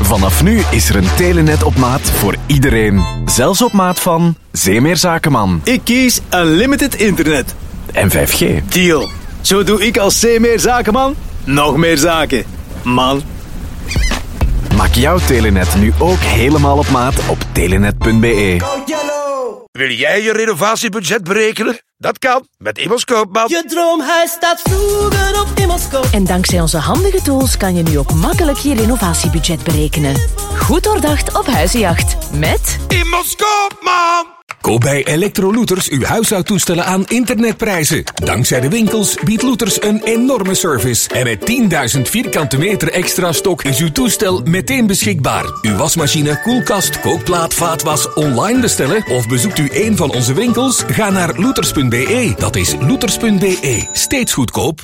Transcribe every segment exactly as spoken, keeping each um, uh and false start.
Vanaf nu is er een Telenet op maat voor iedereen. Zelfs op maat van Zeemeer Zakenman. Ik kies Unlimited Internet. En vijf G. Deal. Zo doe ik als Zeemeer Zakenman nog meer zaken. Man. Maak jouw Telenet nu ook helemaal op maat op telenet punt be. Wil jij je renovatiebudget berekenen? Dat kan met Immers Koopman. Je droomhuis staat vroeger op Immers Koopman. En dankzij onze handige tools kan je nu ook makkelijk je renovatiebudget berekenen. Goed doordacht op huizenjacht. Met Immers Koopman. Koop bij Electro-Looters uw huishoudtoestellen aan internetprijzen. Dankzij de winkels biedt Looters een enorme service. En met tienduizend vierkante meter extra stok is uw toestel meteen beschikbaar. Uw wasmachine, koelkast, kookplaat, vaatwas online bestellen of bezoekt u een van onze winkels? Ga naar looters punt be. Dat is looters punt be. Steeds goedkoop.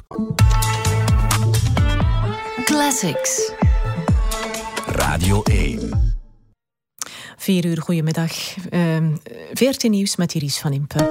Classics. Radio één. Vier uur, goedemiddag. Uh, veertien nieuws met Iris van Impe.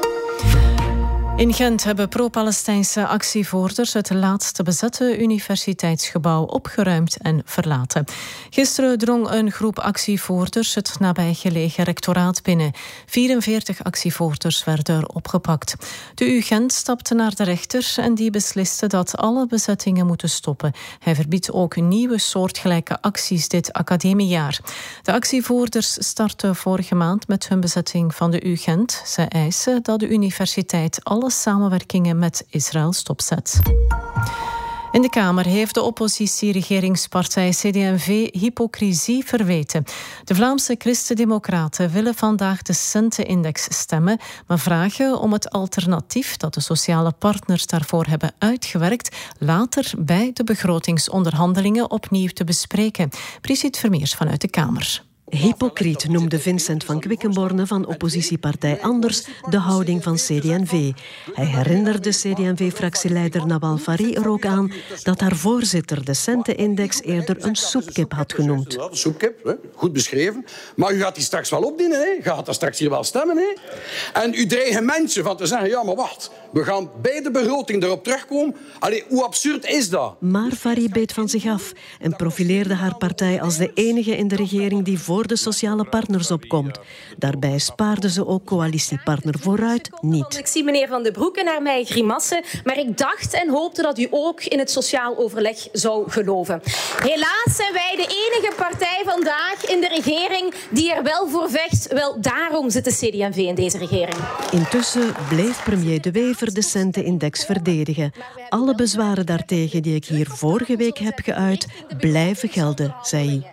In Gent hebben pro-Palestijnse actievoerders het laatste bezette universiteitsgebouw opgeruimd en verlaten. Gisteren drong een groep actievoerders het nabijgelegen rectoraat binnen. vierenveertig actievoerders werden opgepakt. De U Gent stapte naar de rechter en die besliste dat alle bezettingen moeten stoppen. Hij verbiedt ook nieuwe soortgelijke acties dit academiejaar. De actievoerders startten vorige maand met hun bezetting van de U Gent. Ze eisen dat de universiteit alle samenwerkingen met Israël stopzet. In de Kamer heeft de oppositie-regeringspartij C D en V hypocrisie verweten. De Vlaamse Christen-Democraten willen vandaag de Centenindex stemmen, maar vragen om het alternatief dat de sociale partners daarvoor hebben uitgewerkt later bij de begrotingsonderhandelingen opnieuw te bespreken. Brigitte Vermeers vanuit de Kamer. Hypocriet noemde Vincent van Quickenborne van oppositiepartij Anders de houding van C D en V. Hij herinnerde C D en V-fractieleider Nawal Fari er ook aan dat haar voorzitter de Centenindex eerder een soepkip had genoemd. Ja, de soepkip, hè? Goed beschreven. Maar u gaat die straks wel opdienen, hè? Je gaat daar straks hier wel stemmen. Hè? En u dreigen mensen van te zeggen, ja, maar wacht, we gaan bij de begroting erop terugkomen. Allee, hoe absurd is dat? Maar Fari beet van zich af en profileerde haar partij als de enige in de regering die voor voor de sociale partners opkomt. Daarbij spaarden ze ook coalitiepartner Vooruit niet. Ik zie meneer Van den Broeke naar mij grimassen, maar ik dacht en hoopte dat u ook in het sociaal overleg zou geloven. Helaas zijn wij de enige partij vandaag in de regering die er wel voor vecht. Wel, daarom zit de C D en V in deze regering. Intussen bleef premier De Wever de Centenindex verdedigen. Alle bezwaren daartegen die ik hier vorige week heb geuit, blijven gelden, zei hij.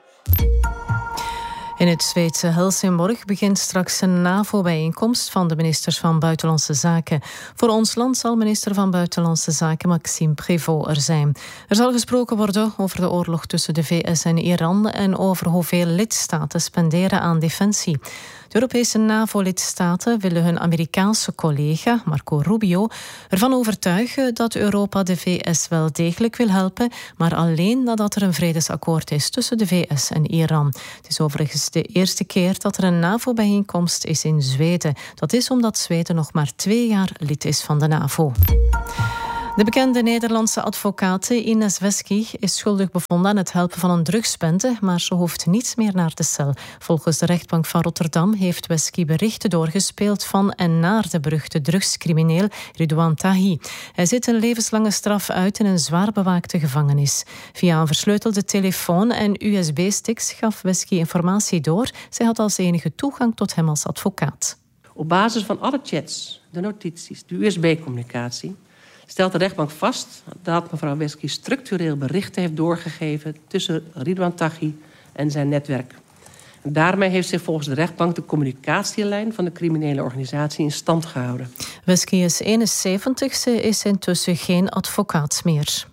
In het Zweedse Helsingborg begint straks een NAVO-bijeenkomst van de ministers van Buitenlandse Zaken. Voor ons land zal minister van Buitenlandse Zaken Maxime Prévost er zijn. Er zal gesproken worden over de oorlog tussen de V S en Iran en over hoeveel lidstaten spenderen aan defensie. De Europese NAVO-lidstaten willen hun Amerikaanse collega, Marco Rubio, ervan overtuigen dat Europa de V S wel degelijk wil helpen, maar alleen nadat er een vredesakkoord is tussen de V S en Iran. Het is overigens de eerste keer dat er een NAVO-bijeenkomst is in Zweden. Dat is omdat Zweden nog maar twee jaar lid is van de NAVO. De bekende Nederlandse advocate Ines Wesky is schuldig bevonden aan het helpen van een drugsbende, maar ze hoeft niets meer naar de cel. Volgens de rechtbank van Rotterdam heeft Wesky berichten doorgespeeld van en naar de beruchte drugscrimineel Ridouan Taghi. Hij zit een levenslange straf uit in een zwaar bewaakte gevangenis. Via een versleutelde telefoon en U S B-sticks gaf Wesky informatie door. Zij had als enige toegang tot hem als advocaat. Op basis van alle chats, de notities, de U S B-communicatie stelt de rechtbank vast dat mevrouw Wesky structureel berichten heeft doorgegeven tussen Ridouan Taghi en zijn netwerk. En daarmee heeft zich volgens de rechtbank de communicatielijn van de criminele organisatie in stand gehouden. Wesky is eenenzeventig, ze is intussen geen advocaat meer.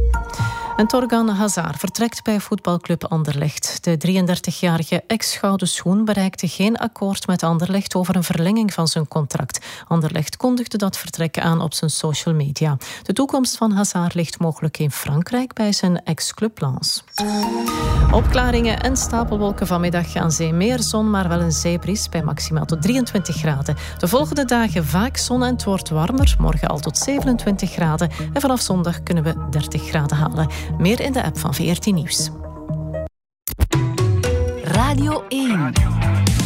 En Torgan Hazard vertrekt bij voetbalclub Anderlecht. De drieëndertigjarige ex-gouden schoen bereikte geen akkoord met Anderlecht over een verlenging van zijn contract. Anderlecht kondigde dat vertrek aan op zijn social media. De toekomst van Hazard ligt mogelijk in Frankrijk bij zijn ex-club Lens. Opklaringen en stapelwolken vanmiddag aan zee. Meer zon, maar wel een zeebries bij maximaal tot drieëntwintig graden. De volgende dagen vaak zon en het wordt warmer. Morgen al tot zevenentwintig graden. En vanaf zondag kunnen we dertig graden halen. Meer in de app van V R T Nieuws. Radio één.